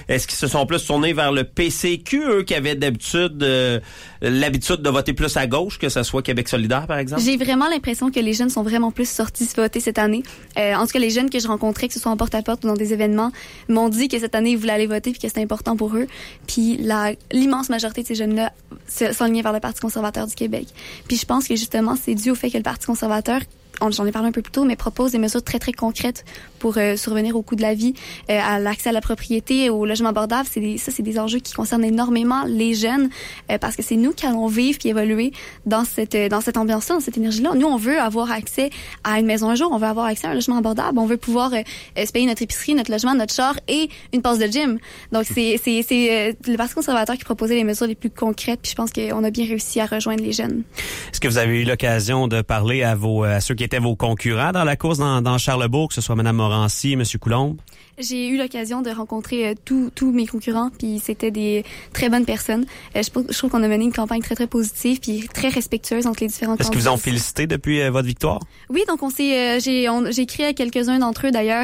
Est-ce qu'ils se sont plus tournés vers le PCQ, eux, qui avaient d'habitude l'habitude de voter plus à gauche, que ce soit Québec solidaire, par exemple? J'ai vraiment l'impression que les jeunes sont vraiment plus sortis se voter cette année. En tout cas, les jeunes que je rencontrais, que ce soit en porte-à-porte ou dans des événements, m'ont dit que cette année, ils voulaient aller voter puis que c'était important pour eux. Puis l'immense majorité de ces jeunes-là s'enlignaient vers le Parti conservateur du Québec. Puis je pense que justement, c'est dû au fait que le Parti conservateur, j'en ai parlé un peu plus tôt, mais propose des mesures très, très concrètes pour survenir au coût de la vie, à l'accès à la propriété, au logement abordable. C'est des enjeux qui concernent énormément les jeunes, parce que c'est nous qui allons vivre puis évoluer dans cette ambiance-là, dans cette énergie-là. Nous, on veut avoir accès à une maison un jour, on veut avoir accès à un logement abordable, on veut pouvoir se payer notre épicerie, notre logement, notre char et une passe de gym. Donc, c'est le Parti conservateur qui proposait les mesures les plus concrètes, puis je pense qu'on a bien réussi à rejoindre les jeunes. Est-ce que vous avez eu l'occasion de parler à ceux qui étaient vos concurrents dans la course dans Charlebourg, que ce soit Mme Morancy, M. Coulombe? J'ai eu l'occasion de rencontrer tous mes concurrents, puis c'était des très bonnes personnes. Je trouve qu'on a mené une campagne très, très positive puis très respectueuse entre les différents candidats. Est-ce qu'ils vous ont félicité depuis votre victoire? Oui, donc j'ai écrit à quelques-uns d'entre eux d'ailleurs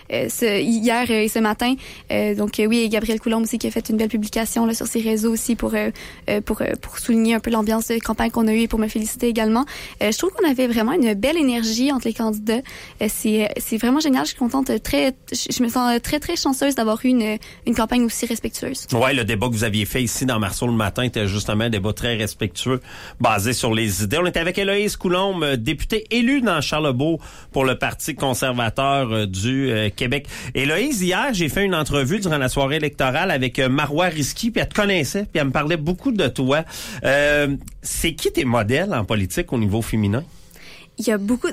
hier et ce matin. Donc oui, et Gabriel Coulombe aussi qui a fait une belle publication là sur ses réseaux aussi pour souligner un peu l'ambiance de campagne qu'on a eue et pour me féliciter également. Je trouve qu'on avait vraiment une belle énergie entre les candidats. C'est vraiment génial. Je suis contente, je me sens très, très chanceuse d'avoir eu une campagne aussi respectueuse. Ouais, le débat que vous aviez fait ici dans Marceau le matin était justement un débat très respectueux, basé sur les idées. On était avec Héloïse Coulombe, députée élue dans Charlebourg pour le Parti conservateur du Québec. Héloïse, hier, j'ai fait une entrevue durant la soirée électorale avec Marois Risky, puis elle te connaissait, puis elle me parlait beaucoup de toi. C'est qui tes modèles en politique au niveau féminin? Il y a beaucoup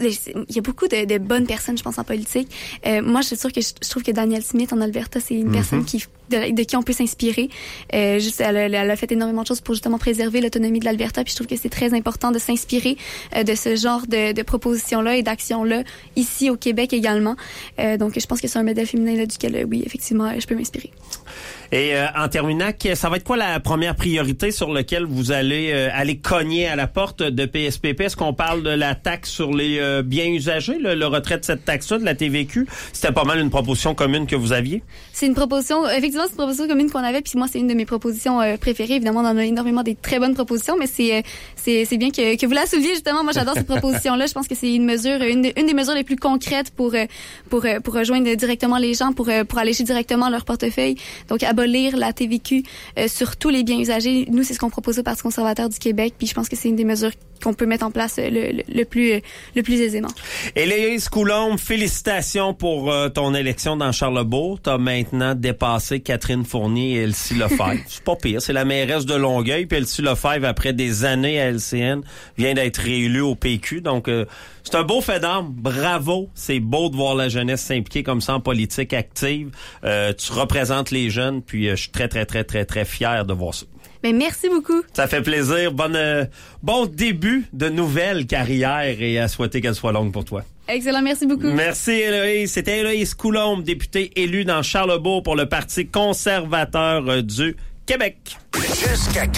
de bonnes personnes, je pense, en politique. Moi, je suis sûre que je trouve que Danielle Smith en Alberta, c'est une personne de qui on peut s'inspirer. Elle a fait énormément de choses pour justement préserver l'autonomie de l'Alberta, puis je trouve que c'est très important de s'inspirer de ce genre de propositions-là et d'actions-là ici au Québec également. Donc, je pense que c'est un modèle féminin là, duquel, oui, effectivement, je peux m'inspirer. Et en terminant, ça va être quoi la première priorité sur laquelle vous allez aller cogner à la porte de PSPP? Est-ce qu'on parle de la taxe sur les biens usagés, le retrait de cette taxe-là, de la TVQ? C'était pas mal une proposition commune que vous aviez? C'est une proposition, effectivement, c'est une proposition commune qu'on avait, puis moi, c'est une de mes propositions préférées. Évidemment, on en a énormément des très bonnes propositions, mais c'est bien que vous la souleviez, justement. Moi, j'adore cette proposition-là. Je pense que c'est une mesure, une des mesures les plus concrètes pour rejoindre directement les gens, pour alléger directement leur portefeuille. Donc, abolir la TVQ sur tous les biens usagés. Nous, c'est ce qu'on propose au Parti conservateur du Québec, puis je pense que c'est une des mesures qu'on peut mettre en place le plus aisément. Héloïse Coulombe, félicitations pour ton élection dans Charlebourg. T'as maintenant dépassé Catherine Fournier et Elsie Lefebvre. C'est pas pire, c'est la mairesse de Longueuil, puis Elsie Lefebvre, après des années à LCN, vient d'être réélue au PQ. Donc, c'est un beau fait d'armes. Bravo. C'est beau de voir la jeunesse s'impliquer comme ça en politique active. Tu représentes les jeunes, puis je suis très, très, très, très, très fier de voir ça. Ben, merci beaucoup. Ça fait plaisir. Bon début de nouvelle carrière et à souhaiter qu'elle soit longue pour toi. Excellent, merci beaucoup. Merci Héloïse. C'était Héloïse Coulombe, députée élue dans Charlebourg pour le Parti conservateur du Québec.